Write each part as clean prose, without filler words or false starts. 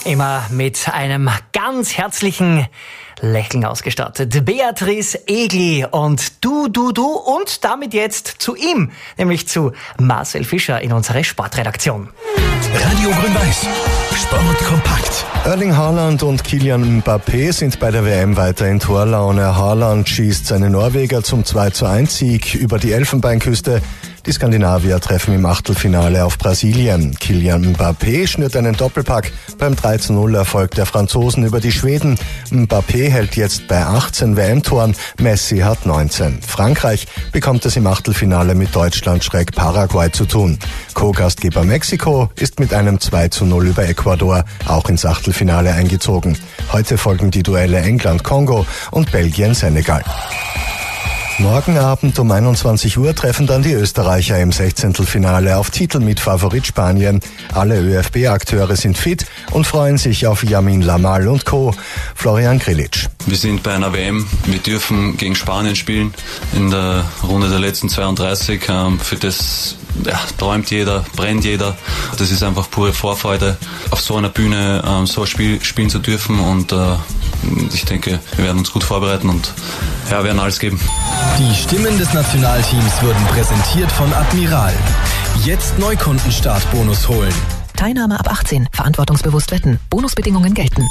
Immer mit einem ganz herzlichen Lächeln ausgestattet. Beatrice Egli und du und damit jetzt zu ihm, nämlich zu Marcel Fischer in unsere Sportredaktion. Radio Grün-Weiß. Sport kompakt. Erling Haaland und Kylian Mbappé sind bei der WM weiter in Torlaune. Haaland schießt seine Norweger zum 2:1-Sieg über die Elfenbeinküste. Die Skandinavier treffen im Achtelfinale auf Brasilien. Kylian Mbappé schnürt einen Doppelpack beim 3:0-Erfolg der Franzosen über die Schweden. Mbappé hält jetzt bei 18 WM-Toren, Messi hat 19. Frankreich bekommt es im Achtelfinale mit Deutschland/Paraguay zu tun. Co-Gastgeber Mexiko ist mit einem 2:0 über Ecuador auch ins Achtelfinale eingezogen. Heute folgen die Duelle England-Kongo und Belgien-Senegal. Morgen Abend um 21 Uhr treffen dann die Österreicher im 16. auf Titel mit Favorit Spanien. Alle ÖFB-Akteure sind fit und freuen sich auf Yamin Lamal und Co. Florian Grillitsch. Wir sind bei einer WM. Wir dürfen gegen Spanien spielen in der Runde der letzten 32. Für das träumt jeder, brennt jeder. Das ist einfach pure Vorfreude, auf so einer Bühne so ein Spiel spielen zu dürfen. Und ich denke, wir werden uns gut vorbereiten und werden alles geben. Die Stimmen des Nationalteams wurden präsentiert von Admiral. Jetzt Neukundenstart-Bonus holen. Teilnahme ab 18. Verantwortungsbewusst wetten. Bonusbedingungen gelten.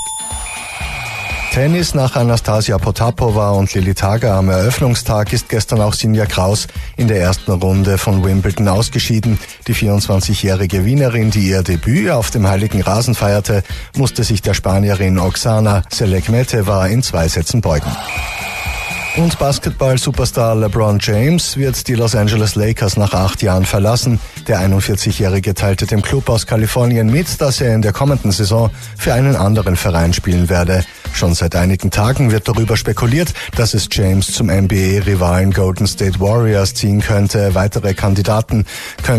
Tennis nach Anastasia Potapova und Lili Tager am Eröffnungstag ist gestern auch Sinja Kraus in der ersten Runde von Wimbledon ausgeschieden. Die 24-jährige Wienerin, die ihr Debüt auf dem heiligen Rasen feierte, musste sich der Spanierin Oksana Selekmeteva in 2 Sätzen beugen. Und Basketball-Superstar LeBron James wird die Los Angeles Lakers nach 8 Jahren verlassen. Der 41-Jährige teilte dem Club aus Kalifornien mit, dass er in der kommenden Saison für einen anderen Verein spielen werde. Schon seit einigen Tagen wird darüber spekuliert, dass es James zum NBA-Rivalen Golden State Warriors ziehen könnte. Weitere Kandidaten könnten